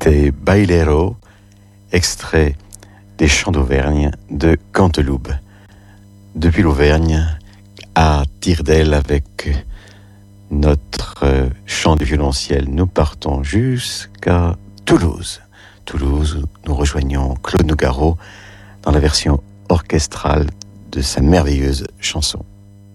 C'était Bailero, extrait des Chants d'Auvergne de Canteloube. Depuis l'Auvergne à Tire-d'Aile avec notre chant du violonciel, nous partons jusqu'à Toulouse. Toulouse, où nous rejoignons Claude Nougaro dans la version orchestrale de sa merveilleuse chanson.